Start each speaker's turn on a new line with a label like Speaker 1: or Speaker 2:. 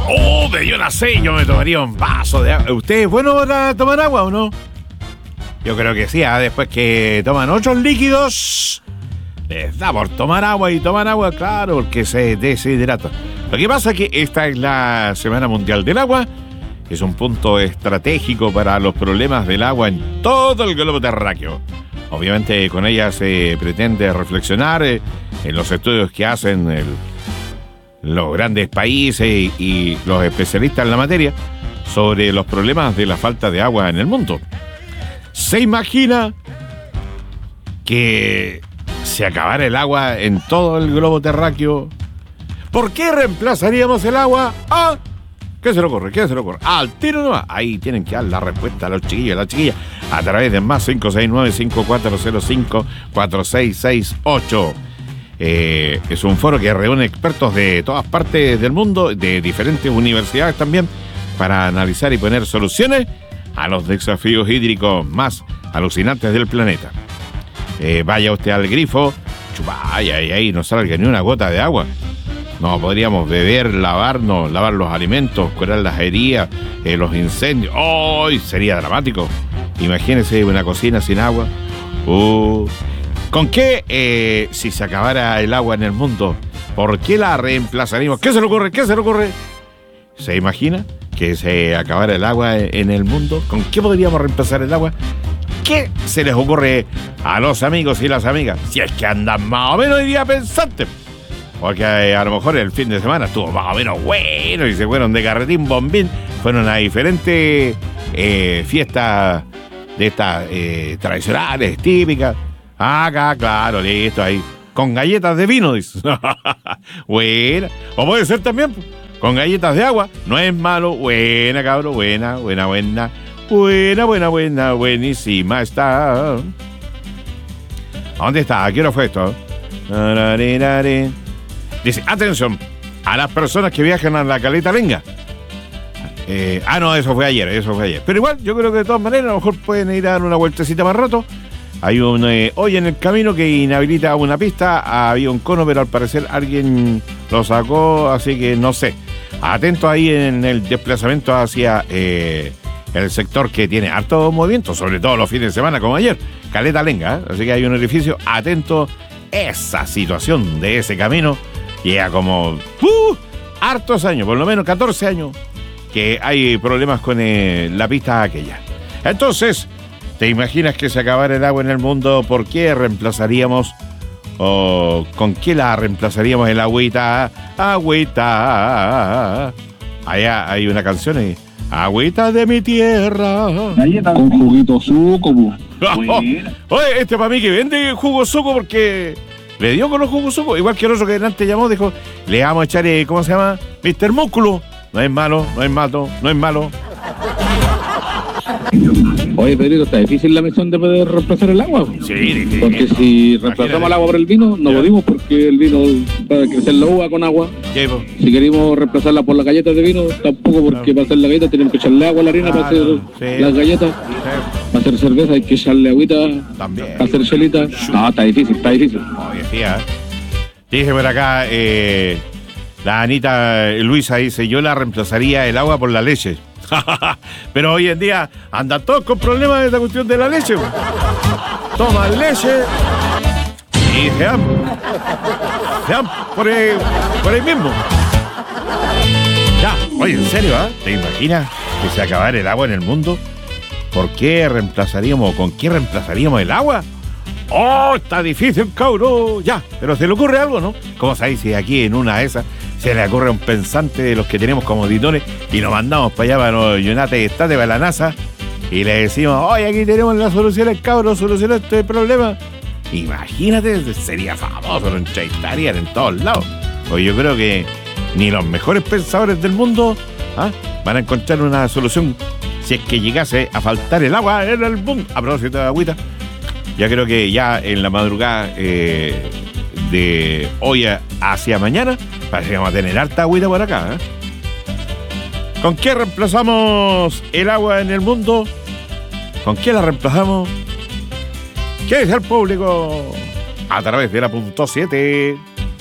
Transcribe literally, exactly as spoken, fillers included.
Speaker 1: Oh, me dio una sed, yo me tomaría un vaso de agua. ¿Usted es bueno para tomar agua o no? Yo creo que sí, ¿eh? Después que toman otros líquidos, les da por tomar agua y toman agua, claro, porque se deshidrata. Lo que pasa es que esta es la Semana Mundial del Agua, que es un punto estratégico para los problemas del agua en todo el globo terráqueo. Obviamente con ella se pretende reflexionar eh, en los estudios que hacen el, los grandes países y, y los especialistas en la materia sobre los problemas de la falta de agua en el mundo. ¿Se imagina que se acabara el agua en todo el globo terráqueo? ¿Por qué reemplazaríamos el agua? ¿Ah? ¿Qué se le ocurre? ¿Qué se le ocurre? Al tiro nomás. Ahí tienen que dar la respuesta a los chiquillos y a las chiquillas a través de más cinco seis nueve, cinco cuatro cero cinco, cuatro seis seis ocho. Eh, es un foro que reúne expertos de todas partes del mundo, de diferentes universidades también, para analizar y poner soluciones a los desafíos hídricos más alucinantes del planeta. Eh, vaya usted al grifo, chupa, y ahí, ahí no salga ni una gota de agua. No podríamos beber, lavarnos, lavar los alimentos, curar las heridas, eh, los incendios. ¡Oh! Sería dramático. Imagínese una cocina sin agua. Uh. ¿Con qué, eh, si se acabara el agua en el mundo, por qué la reemplazaríamos? ¿Qué se le ocurre? ¿Qué se le ocurre? ¿Se imagina que se acabara el agua en el mundo? ¿Con qué podríamos reemplazar el agua? ¿Qué se les ocurre a los amigos y las amigas? Si es que andan más o menos hoy día pensantes. Porque eh, a lo mejor el fin de semana estuvo más o menos bueno y se fueron de carretín bombín. Fueron a diferentes eh, fiestas de estas eh, tradicionales, típicas. Acá, claro, listo, ahí. Con galletas de vino, dice. Buena. O puede ser también con galletas de agua. No es malo. Buena, cabrón. Buena, buena, buena. Buena, buena, buena. Buenísima está. ¿A dónde está? ¿A qué hora fue esto? Dice, atención, a las personas que viajan a la Caleta Lenga. Eh, ah, no, eso fue ayer, eso fue ayer. Pero igual, yo creo que de todas maneras, a lo mejor pueden ir a dar una vueltecita más rato. Hay un eh, hoy en el camino que inhabilita una pista. Había un cono, pero al parecer alguien lo sacó, así que no sé. Atento ahí en el desplazamiento hacia eh, el sector que tiene harto movimiento, sobre todo los fines de semana, como ayer. Caleta Lenga, ¿eh? Así que hay un edificio. Atento esa situación de ese camino. Lleva como uh, hartos años, por lo menos catorce años, que hay problemas con eh, la pista aquella. Entonces, ¿te imaginas que se acabara el agua en el mundo? ¿Por qué reemplazaríamos o con qué la reemplazaríamos el agüita? Agüita. Allá hay una canción ahí. Agüita de mi tierra.
Speaker 2: Con juguito suco.
Speaker 1: Oye, este para mí que vende jugo suco porque le dio con los jugos suco. Igual que el otro que antes llamó, dijo, le vamos a echar, eh, ¿cómo se llama? mister Músculo. No es malo, no es malo, no es malo.
Speaker 2: Oye, Pedrito, está difícil la misión de poder reemplazar el agua.
Speaker 1: Sí, difícil.
Speaker 2: Porque si reemplazamos el agua por el vino, no podemos, porque el vino va a crecer la uva con agua.
Speaker 1: ¿Qué, po?
Speaker 2: Si queremos reemplazarla por las galletas de vino, tampoco, porque para hacer la galleta tenemos que echarle agua a la harina, claro, para hacer sí, las galletas. Sí. Para hacer cerveza hay que echarle agüita. También. Para hacer chelita. No, está difícil, está difícil.
Speaker 1: Oye, tía. Dije por acá, eh, la Anita Luisa dice, yo la reemplazaría el agua por la leche. Pero hoy en día andan todos con problemas de esta cuestión de la leche. Toman leche y se dan, se dan por, ahí, por ahí mismo. Ya, oye, en serio, ¿eh? ¿Te imaginas que se acabara el agua en el mundo? ¿Por qué reemplazaríamos, con qué reemplazaríamos el agua? ¡Oh, está difícil, cabrón! Ya, pero se le ocurre algo, ¿no? ¿Cómo sabéis si aquí en una de esas se le ocurre a un pensante de los que tenemos como auditores y nos mandamos para allá, para los United States, para la NASA, y le decimos, oye, aquí tenemos las soluciones, cabros, solucionó este problema? Imagínate, sería famoso, lo entrevistarían en todos lados. Pues yo creo que ni los mejores pensadores del mundo ¿ah? van a encontrar una solución si es que llegase a faltar el agua en el mundo. A propósito de agüita, ya creo que ya en la madrugada eh, de hoy hacia mañana parece que vamos a tener harta agüita por acá, ¿eh? ¿Con qué reemplazamos el agua en el mundo? ¿Con qué la reemplazamos? ¿Qué dice el público? A través de la punto siete.